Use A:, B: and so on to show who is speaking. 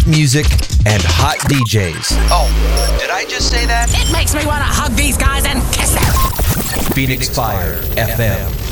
A: best music, and hot DJs.
B: Oh, did I just say that?
C: It makes me want to hug these guys and kiss them.
A: Phoenix Fire FM.